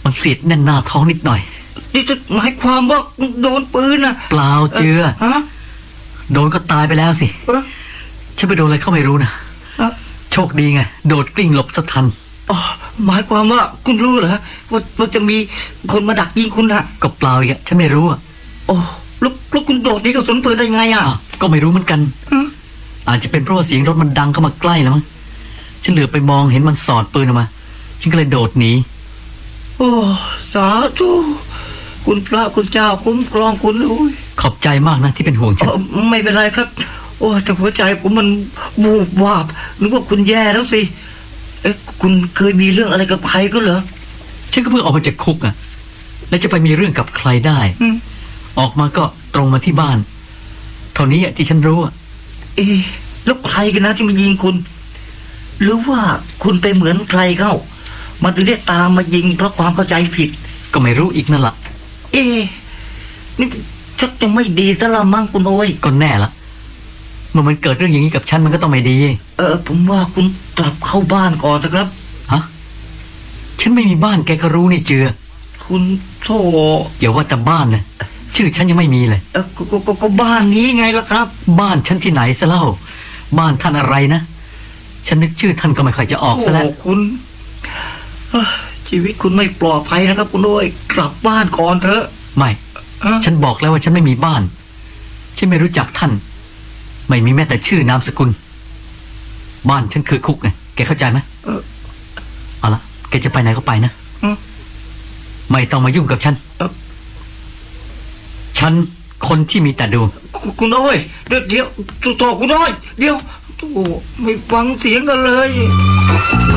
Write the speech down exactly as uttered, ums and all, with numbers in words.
มันเสียดแน่นหน้าท้องนิดหน่อยนี่จะหมายความว่าโดนปืนนะเปล่าเจือฮะโดนก็ตายไปแล้วสิฉันไปโดนอะไรเข้าไม่รู้นะโชคดีไงโดดกลิ้งหลบซะทันอ๋อหมายความว่าคุณรู้เหรอว่าว่าจะมีคนมาดักยิงคุณนะก็เปล่าอีกฉันไม่รู้อ่ะโอ้แล้วแล้วคุณโดดนี่กระสุนปืนได้ไงอ่ะก็ไม่รู้เหมือนกันอาจจะเป็นเพราะว่าเสียงรถมันดังเข้ามาใกล้แล้วมั้งฉันเหลือไปมองเห็นมันสอดปืนออกมาฉันก็เลยโดดหนีโอ้สาธุคุณพระคุณเจ้าคุ้มครองคุณด้วยขอบใจมากนะที่เป็นห่วงฉันไม่เป็นไรครับโอ้แต่หัวใจผมมันบูบวาบนึกว่าคุณแย่แล้วสิเอ๊ะคุณเคยมีเรื่องอะไรกับใครก็เหรอฉันก็เพิ่งออกมาจากคุกอ่ะแล้วจะไปมีเรื่องกับใครได้ออกมาก็ตรงมาที่บ้านเท่านี้อ่ะที่ฉันรู้อ่ะเอ๊ะแล้วใครกันนะที่มายิงคุณหรือว่าคุณไปเหมือนใครเข้ามันถึงได้ตามมายิงเพราะความเข้าใจผิดก็ไม่รู้อีกนั่นแหละเอ๊ะนี่ชักจะไม่ดีซะละมั้งคุณโอ้ยก็แน่ละเมื่อมันเกิดเรื่องอย่างนี้กับฉันมันก็ต้องไม่ดีเออผมว่าคุณกลับเข้าบ้านก่อนนะครับฮะฉันไม่มีบ้านแกก็รู้นี่เจือคุณโธ่อย่าว่าแต่บ้านนะชื่อฉันยังไม่มีเลยเออก็ก็ก็บ้านนี้ไงล่ะครับบ้านฉันที่ไหนซะเล่าบ้านท่านอะไรนะฉันนึกชื่อท่านก็ไม่ค่อยจะออกซะแล้วคุณชีวิตคุณไม่ปลอดภัยนะครับคุณโอ้ยกลับบ้านก่อนเถอะไม่ฉันบอกแล้วว่าฉันไม่มีบ้านฉันไม่รู้จักท่านไม่มีแม้แต่ชื่อนามสกุลบ้านฉันคือคุกไงแกเข้าใจไหมเอาละแกจะไปไหนก็ไปนะไม่ต้องมายุ่งกับฉันฉันคนที่มีแต่ดวงคุณโอ้ยเดี๋ยวเดี๋ยวตัวคุณโอ้ยเดี๋ยวโอ้ไม่ฟังเสียงกันเลย